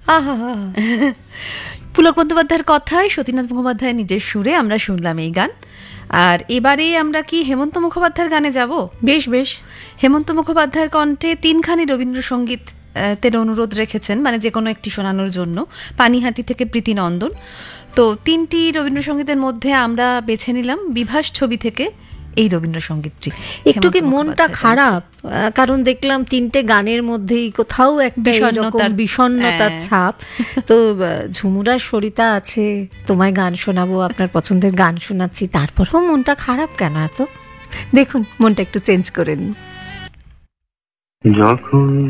আহা, পুলক বন্দ্যোপাধ্যায়ের কথায় সতীনাথ মুখোপাধ্যায়ের নিজের সুরে আমরা শুনলাম এই গান। আর এবারে আমরা কি হেমন্ত মুখোপাধ্যায়ের গানে যাব? বেশ বেশ। হেমন্ত মুখোপাধ্যায়ের কণ্ঠে তিনখানি রবীন্দ্রসঙ্গীত তের অনুরোধ রেখেছেন, মানে যে কোনো একটি শোনানোর জন্য। পানিহাটি থেকে প্রীতিনন্দন। তো তিনটি রবীন্দ্রসঙ্গীতের মধ্যে আমরা বেছে নিলাম বিভাস ছবি থেকে এই রবীন্দ্রসঙ্গীতটি। একটু কি মনটা খারাপ? কারণ দেখলাম তিনটে গানের মধ্যেই কোথাও একটা বিষণ্ণতার ছাপ। তো ঝুমুরার সরিতা আছে, তোমায় গান শোনাবো, আপনার পছন্দের গান শোনাচ্ছি, তারপরেও মনটা খারাপ কেন এত? দেখুন, মনটা একটু চেঞ্জ করে নিন। যখন